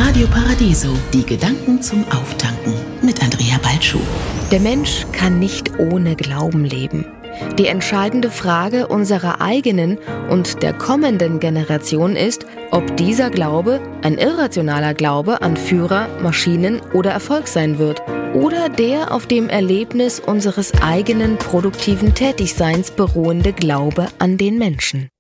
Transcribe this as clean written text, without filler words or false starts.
Radio Paradiso, die Gedanken zum Auftanken mit Andrea Balschuh. Der Mensch kann nicht ohne Glauben leben. Die entscheidende Frage unserer eigenen und der kommenden Generation ist, ob dieser Glaube ein irrationaler Glaube an Führer, Maschinen oder Erfolg sein wird oder der auf dem Erlebnis unseres eigenen produktiven Tätigseins beruhende Glaube an den Menschen.